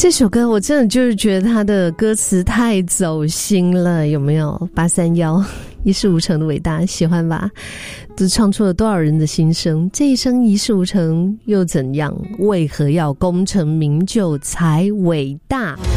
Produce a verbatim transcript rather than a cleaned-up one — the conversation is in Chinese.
这首歌我真的就是觉得它的歌词太走心了，有没有？八三一一事无成的伟大，喜欢吧？都唱出了多少人的心声？这一生一事无成又怎样？为何要功成名就才伟大？